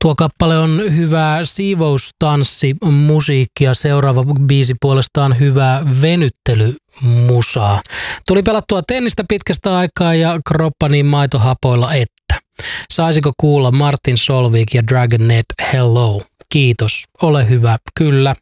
Tuo kappale on hyvää siivoustanssimusiikkia. Seuraava biisi puolestaan hyvää venyttelymusaa. Tuli pelattua tennistä pitkästä aikaa ja kroppa niin maitohapoilla että. Saisiko kuulla Martin Solveig ja Dragonette Hello? Kiitos, ole hyvä, kyllä.